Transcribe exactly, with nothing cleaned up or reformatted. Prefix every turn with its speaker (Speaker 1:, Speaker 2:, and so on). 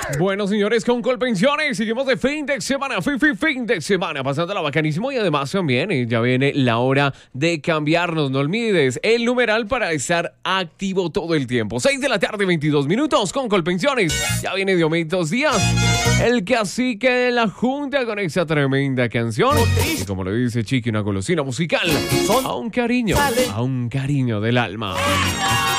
Speaker 1: Bueno, señores, con Colpensiones seguimos de fin de semana, fin, fin, fin de semana, pasándola bacanísimo y además también eh, ya viene la hora de cambiarnos. No olvides el numeral para estar activo todo el tiempo. seis de la tarde, veintidós minutos con Colpensiones. Ya viene Diomedes Díaz, el cacique de la Junta con esa tremenda canción. Y como le dice Chiqui, una golosina musical a un cariño, a un cariño del alma.